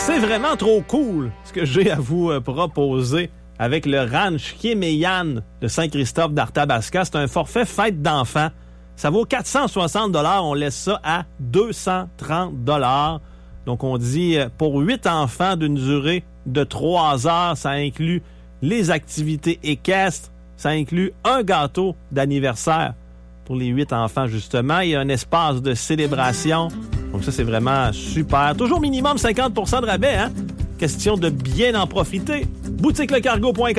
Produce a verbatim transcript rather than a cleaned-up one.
C'est vraiment trop cool ce que j'ai à vous euh, proposer avec le ranch Kéméyan de Saint-Christophe d'Arthabasca. C'est un forfait fête d'enfants. Ça vaut quatre cent soixante dollars. On laisse ça à deux cent trente dollars. Donc, on dit euh, pour huit enfants d'une durée de trois heures, ça inclut les activités équestres. Ça inclut un gâteau d'anniversaire pour les huit enfants, justement. Il y a un espace de célébration. Donc ça, c'est vraiment super. Toujours minimum cinquante pour cent de rabais, hein? Question de bien en profiter. boutique le cargo point com